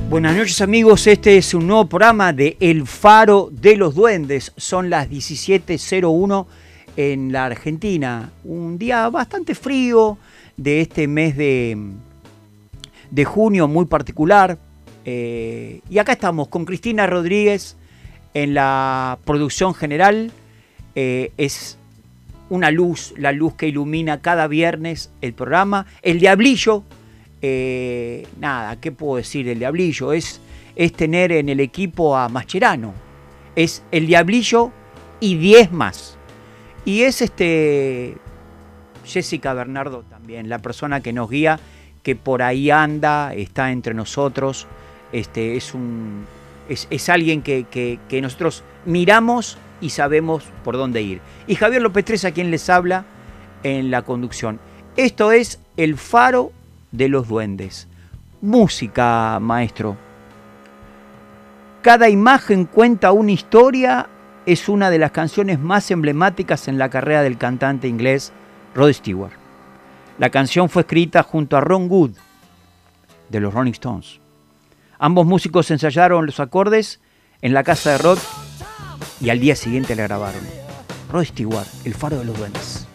Buenas noches amigos, este es un nuevo programa de El Faro de los Duendes. Son las 17:01 en la Argentina. Un día bastante frío de este mes de junio, muy particular. Y acá estamos con Cristina Rodríguez en la producción general. Es una luz, la luz que ilumina cada viernes el programa. El Diablillo. Nada, ¿qué puedo decir? El Diablillo es tener en el equipo a Mascherano, es el Diablillo y 10 más, y es Jessica Bernardo también, la persona que nos guía, que por ahí anda, está entre nosotros, es alguien que nosotros miramos y sabemos por dónde ir, y Javier López Treza, quien les habla en la conducción. Esto es El Faro de los Duendes. Música, maestro. Cada imagen cuenta una historia es una de las canciones más emblemáticas en la carrera del cantante inglés Rod Stewart. La canción fue escrita junto a Ron Wood de los Rolling Stones. Ambos músicos ensayaron los acordes en la casa de Rod y al día siguiente la grabaron. Rod Stewart, El Faro de los Duendes.